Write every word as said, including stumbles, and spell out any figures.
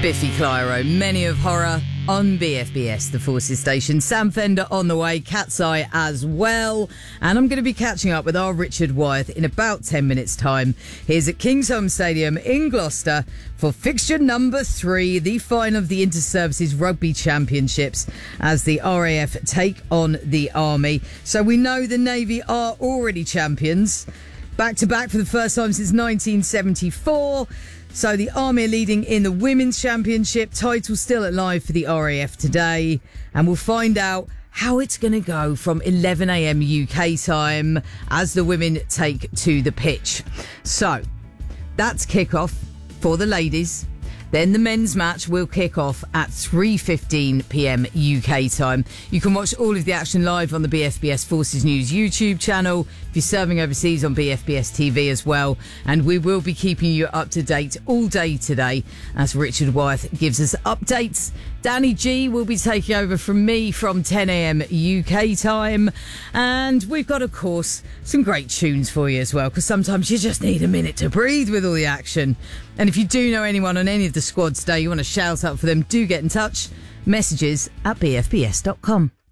Biffy Clyro, Many of Horror on B F B S, the Forces station. Sam Fender on the way, Cat's Eye as well. And I'm going to be catching up with our Richard Wyeth in about ten minutes' time. Here's at Kingsholm Stadium in Gloucester for fixture number three, the final of the Inter-Services Rugby Championships, as the R A F take on the Army. So we know the Navy are already champions, back to back for the first time since nineteen seventy-four. So the Army are leading in the Women's Championship. Title still alive for the R A F today. And we'll find out how it's going to go from eleven a.m. U K time as the women take to the pitch. So that's kick-off for the ladies. Then the men's match will kick off at three fifteen p.m. U K time. You can watch all of the action live on the B F B S Forces News YouTube channel, if you're serving overseas on B F B S T V as well. And we will be keeping you up to date all day today as Richard Wyeth gives us updates. Danny G will be taking over from me from ten a.m. U K time. And we've got, of course, some great tunes for you as well, because sometimes you just need a minute to breathe with all the action. And if you do know anyone on any of the squads today, you want to shout out for them, do get in touch. Messages at b f b s dot com.